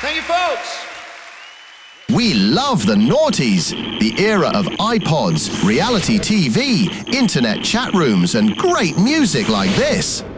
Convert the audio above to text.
Thank you, folks. We love the noughties, the era of iPods, reality TV, internet chat rooms, and great music like this.